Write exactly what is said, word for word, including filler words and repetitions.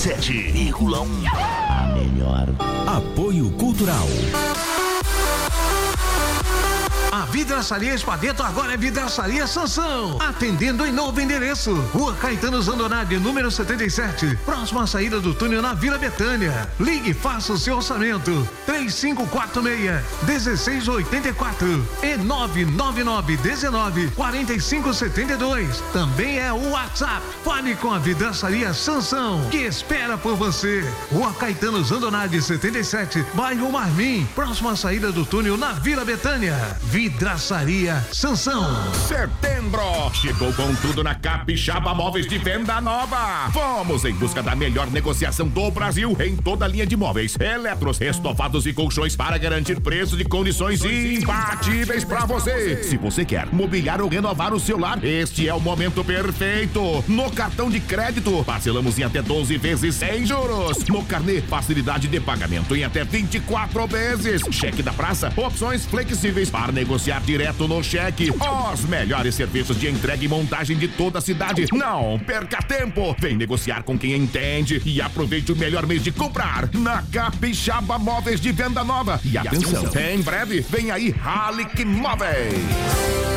sete vírgula um. A melhor. Apoio Cultural. A Vidraçaria Espadeto agora é Vidraçaria Sansão, atendendo em novo endereço, Rua Caetano Zandonade, número setenta e sete, próxima à saída do túnel na Vila Betânia. Ligue e faça o seu orçamento, três cinco quatro seis, um seis oito quatro e nove nove nove um nove quatro cinco sete dois. Também é o WhatsApp. Fale com a Vidraçaria Sansão, que espera por você. Rua Caetano Zandonade, setenta e sete, bairro Marmim, próxima à saída do túnel na Vila Betânia. Vidraçaria Sansão. Setembro chegou com tudo na Capixaba Móveis de Venda Nova. Vamos em busca da melhor negociação do Brasil em toda a linha de móveis, eletros, estofados e colchões para garantir preços e condições imbatíveis para você. Se você quer mobiliar ou renovar o seu lar, este é o momento perfeito. No cartão de crédito, parcelamos em até doze vezes sem juros. No carnê, facilidade de pagamento em até vinte e quatro vezes. Cheque da praça, opções flexíveis para negociar direto no cheque. Os melhores serviços de entrega e montagem de toda a cidade. Não perca tempo. Vem negociar com quem entende e aproveite o melhor mês de comprar na Capixaba Móveis de Venda Nova. E atenção, em breve vem aí Halic Móveis.